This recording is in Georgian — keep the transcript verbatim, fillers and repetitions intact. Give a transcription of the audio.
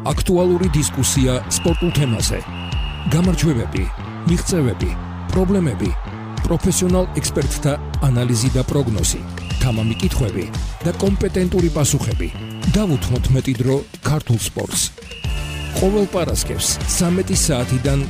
აქტუალური დისკუსია სპორტულ თემაზე. გამარჯვებები, მიღწევები, პრობლემები, პროფესიონალ ექსპერტთა ანალიზი და პროგნოზი, თამამი კითხვები და კომპეტენტური პასუხები. დავუთმოთ მეტი დრო ქართულ სპორტს. ყოველ პარასკევს ცამეტი საათიდან